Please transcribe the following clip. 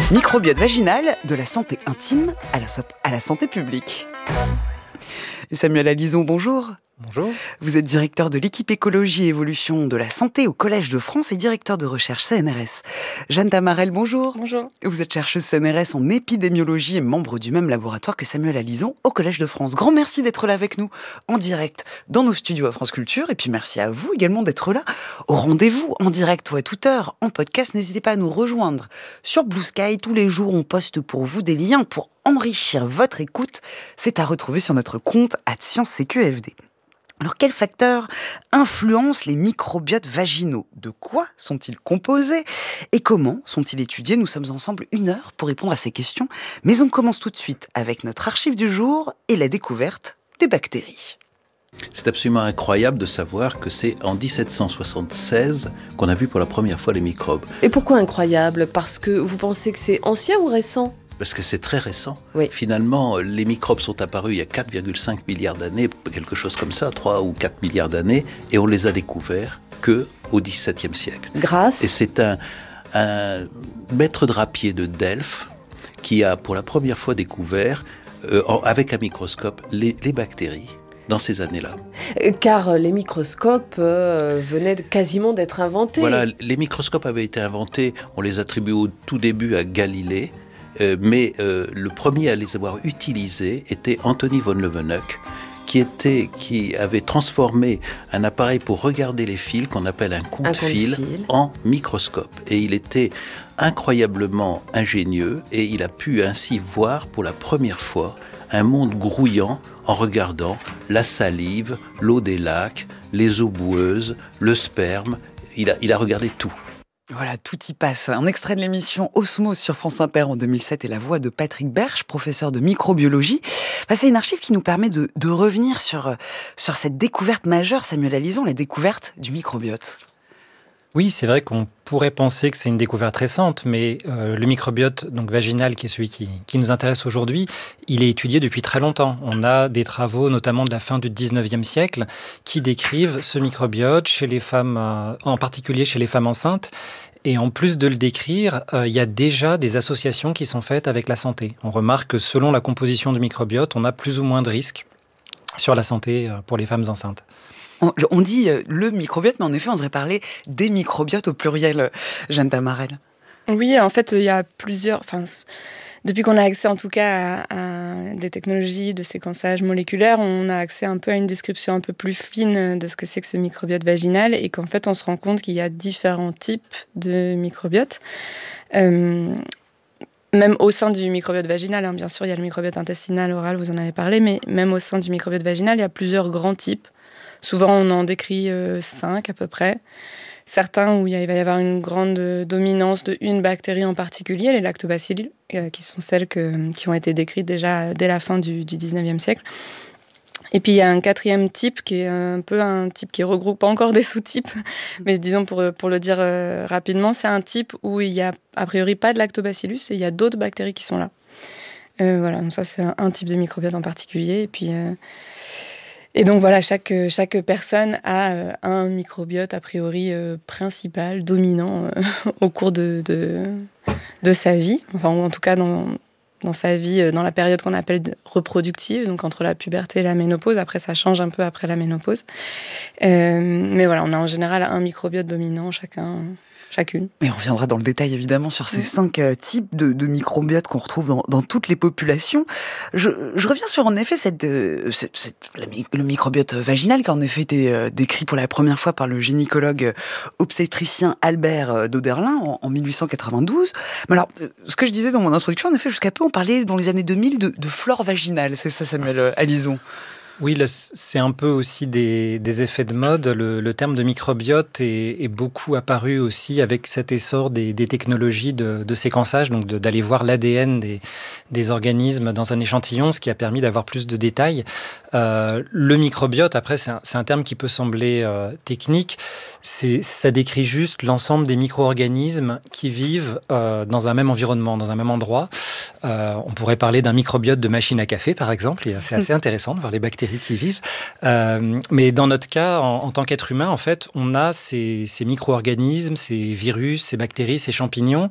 Microbiote vaginal, de la santé intime à la santé publique. Samuel Alison, bonjour. Bonjour. Vous êtes directeur de l'équipe écologie et évolution de la santé au Collège de France et directeur de recherche CNRS. Jeanne Tamarel, bonjour. Bonjour. Vous êtes chercheuse CNRS en épidémiologie et membre du même laboratoire que Samuel Alison au Collège de France. Grand merci d'être là avec nous en direct dans nos studios à France Culture. Et puis merci à vous également d'être là au rendez-vous en direct ou à toute heure en podcast. N'hésitez pas à nous rejoindre sur Blue Sky. Tous les jours, on poste pour vous des liens pour enrichir votre écoute. C'est à retrouver sur notre compte @ScienceCQFD. Alors, quels facteurs influencent les microbiotes vaginaux ? De quoi sont-ils composés ? Et comment sont-ils étudiés ? Nous sommes ensemble 1 heure pour répondre à ces questions. Mais on commence tout de suite avec notre archive du jour et la découverte des bactéries. C'est absolument incroyable de savoir que c'est en 1776 qu'on a vu pour la première fois les microbes. Et pourquoi incroyable ? Parce que vous pensez que c'est ancien ou récent ? Parce que c'est très récent. Oui. Finalement, les microbes sont apparus il y a 4,5 milliards d'années, quelque chose comme ça, 3 ou 4 milliards d'années, et on les a découverts qu'au XVIIe siècle. Grâce. Et c'est un maître drapier de Delphes qui a pour la première fois découvert, avec un microscope, les bactéries dans ces années-là. Car les microscopes venaient quasiment d'être inventés. Voilà, les microscopes avaient été inventés, on les attribue au tout début à Galilée, mais le premier à les avoir utilisés était Anthony von Leeuwenhoek, qui avait transformé un appareil pour regarder les fils, qu'on appelle un compte-fil, en microscope. Et il était incroyablement ingénieux, et il a pu ainsi voir pour la première fois un monde grouillant en regardant la salive, l'eau des lacs, les eaux boueuses, le sperme. Il a regardé tout. Voilà, tout y passe. Un extrait de l'émission Osmose sur France Inter en 2007 et la voix de Patrick Berche, professeur de microbiologie. C'est une archive qui nous permet de revenir sur cette découverte majeure, Samuel Alison, la découverte du microbiote. Oui, c'est vrai qu'on pourrait penser que c'est une découverte récente, mais le microbiote donc vaginal, qui est celui qui nous intéresse aujourd'hui, il est étudié depuis très longtemps. On a des travaux, notamment de la fin du 19e siècle, qui décrivent ce microbiote chez les femmes, en particulier chez les femmes enceintes. Et en plus de le décrire, il y a déjà des associations qui sont faites avec la santé. On remarque que selon la composition du microbiote, on a plus ou moins de risques sur la santé pour les femmes enceintes. On dit le microbiote, mais en effet, on devrait parler des microbiotes au pluriel, Jeanne Tamarel. Oui, en fait, il y a plusieurs... Depuis qu'on a accès, en tout cas, à des technologies de séquençage moléculaire, on a accès un peu à une description un peu plus fine de ce que c'est que ce microbiote vaginal et qu'en fait, on se rend compte qu'il y a différents types de microbiote. Même au sein du microbiote vaginal, bien sûr, il y a le microbiote intestinal, oral, vous en avez parlé, mais même au sein du microbiote vaginal, il y a plusieurs grands types. Souvent, on en décrit 5 à peu près. Certains où il va y avoir une grande dominance d'une bactérie en particulier, les lactobacilles, qui sont celles qui ont été décrites déjà dès la fin du 19e siècle. Et puis il y a un 4e type qui est un peu un type qui regroupe encore des sous-types, mais disons pour le dire rapidement, c'est un type où il n'y a a priori pas de lactobacillus et il y a d'autres bactéries qui sont là. Voilà, donc ça c'est un type de microbiote en particulier. Et puis... Et donc voilà, chaque personne a un microbiote a priori principal, dominant au cours de sa vie, enfin ou en tout cas dans sa vie, dans la période qu'on appelle reproductive, donc entre la puberté et la ménopause. Après, ça change un peu après la ménopause. Mais voilà, on a en général un microbiote dominant chacune. Et on reviendra dans le détail évidemment sur ces 5 types de microbiotes qu'on retrouve dans toutes les populations. Je reviens sur en effet le microbiote vaginal qui a en effet été décrit pour la première fois par le gynécologue obstétricien Albert Doderlin en 1892. Mais alors, ce que je disais dans mon introduction, en effet, jusqu'à peu, on parlait dans les années 2000 de flore vaginale. C'est ça, Samuel Alison? Oui, c'est un peu aussi des effets de mode. Le terme de microbiote est beaucoup apparu aussi avec cet essor des technologies de séquençage, donc d'aller voir l'ADN des organismes dans un échantillon, ce qui a permis d'avoir plus de détails. Le microbiote, après, c'est un terme qui peut sembler technique. Ça décrit juste l'ensemble des micro-organismes qui vivent dans un même environnement, dans un même endroit. On pourrait parler d'un microbiote de machine à café, par exemple. Et c'est assez intéressant de voir les bactéries qui y vivent. Mais dans notre cas, en tant qu'être humain, en fait, on a ces micro-organismes, ces virus, ces bactéries, ces champignons